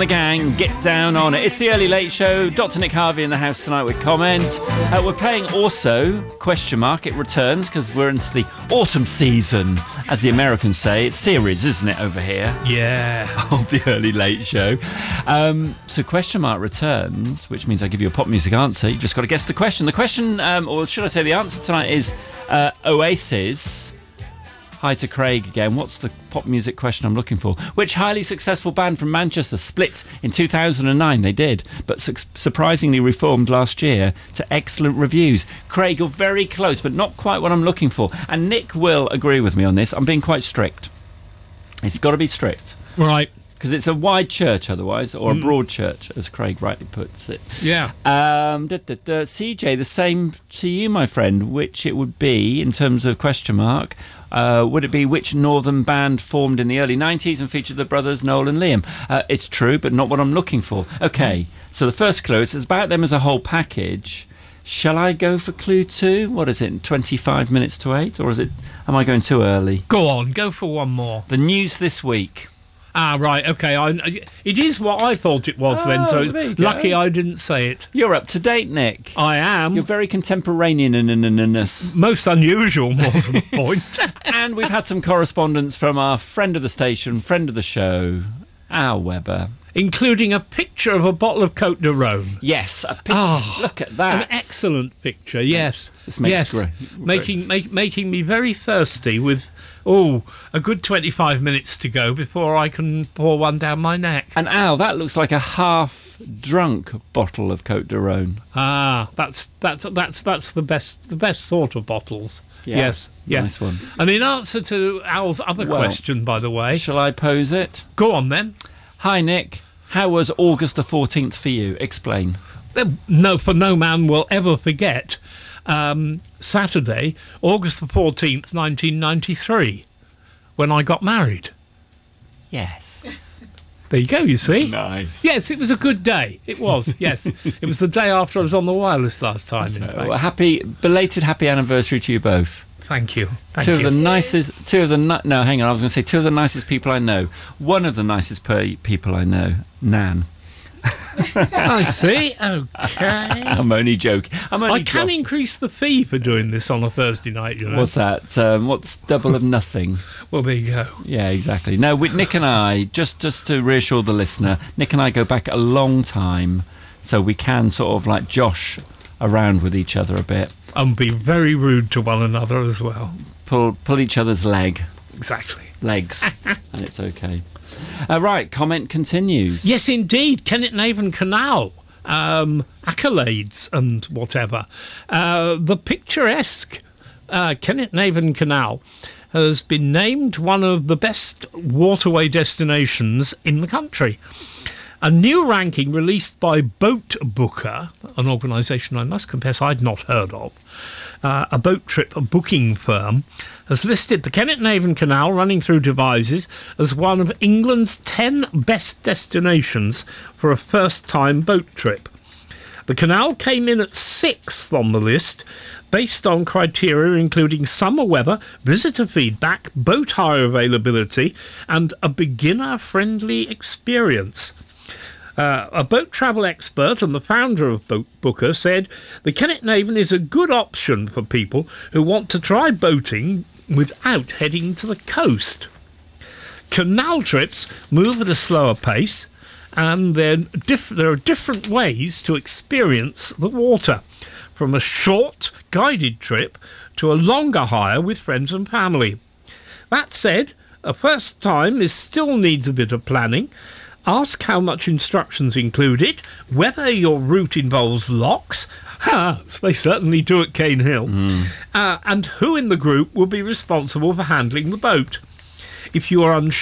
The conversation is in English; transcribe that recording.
the gang, get down on it. It's the Early Late Show. Dr. Nick Harvey in the house tonight with comment. We're playing also, question mark, it returns because we're into the autumn season, as the Americans say. It's series, isn't it, over here? Yeah. Of the Early Late Show. So question mark returns, which means I give you a pop music answer. You've just got to guess the question. The question, or should I say the answer tonight is Oasis. Hi to Craig again. What's the pop music question I'm looking for? Which highly successful band from Manchester split in 2009? They did, but surprisingly reformed last year to excellent reviews. Craig, you're very close, but not quite what I'm looking for. And Nick will agree with me on this. I'm being quite strict. It's got to be strict. Right. Because it's a wide church otherwise, or a broad church, as Craig rightly puts it. Yeah. CJ, the same to you, my friend, which it would be in terms of question mark. Would it be which northern band formed in the early 90s and featured the brothers Noel and Liam? It's true, but not what I'm looking for. Okay, so the first clue is about them as a whole package. Shall I go for clue 2? What is it, 25 minutes to 8? Or am I going too early? Go on, go for one more. The news this week. Ah, right, okay. It is what I thought it was then, so lucky I didn't say it. You're up to date, Nick. I am. You're very contemporaneous. Most unusual, more to the point. And we've had some correspondence from our friend of the station, friend of the show, Al Webber. Including a picture of a bottle of Côte de Rhône. Yes, a picture. Oh, look at that. An excellent picture, yes. This makes Making me very thirsty with... a good 25 minutes to go before I can pour one down my neck. And Al, that looks like a half-drunk bottle of Côte de Rhône. Ah, that's the best sort of bottles. Yeah, yes, nice one. And in answer to Al's other question, by the way, shall I pose it? Go on then. Hi Nick, how was August the 14th for you? Explain. No man will ever forget. Saturday, August the 14th, 1993, when I got married. Yes. There you go, you see. Nice. Yes, it was a good day. It was, yes. It was the day after I was on the wireless last time. Well, belated happy anniversary to you both. Thank you. Two of the nicest people I know. One of the nicest people I know, Nan. I see. Okay. I'm only joking. I can increase the fee for doing this on a Thursday night, you know. What's that? What's double of nothing? Well, there you go. Yeah, exactly. No, with Nick and I, just to reassure the listener, Nick and I go back a long time, so we can sort of like josh around with each other a bit. And be very rude to one another as well. Pull each other's legs, and it's okay. Right, comment continues. Yes, indeed. Kennet Naven Canal. Accolades and whatever. The picturesque Kennet Naven Canal has been named one of the best waterway destinations in the country. A new ranking released by Boat Booker, an organisation I must confess I'd not heard of, a boat trip booking firm, has listed the Kennet Naven Canal running through Devizes as one of England's 10 best destinations for a first-time boat trip. The canal came in at 6th on the list, based on criteria including summer weather, visitor feedback, boat hire availability, and a beginner-friendly experience. A boat travel expert and the founder of Boat Booker said the Kennet Naven is a good option for people who want to try boating without heading to the coast. Canal trips move at a slower pace, and there are different ways to experience the water, from a short guided trip to a longer hire with friends and family. That said, a first time still needs a bit of planning. Ask how much instruction's included, whether your route involves locks, they certainly do at Cane Hill, and who in the group will be responsible for handling the boat. If you are unsure